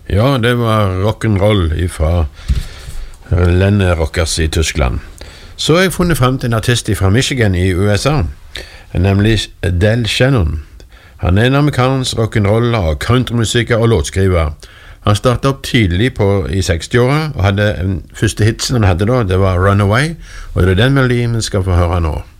Ja, det var rock'n'roll fra Lenne Rockers i Tyskland. Så har jeg funnet frem til en artist fra Michigan i USA, nemlig Del Shannon. Han er en amerikansk rock'n'roll og countrymusiker og låtskriver. Han startet opp tidlig i 60-åra, og hadde første hitsen han hadde da, det var Runaway, og det er den melodien vi skal få høre nå.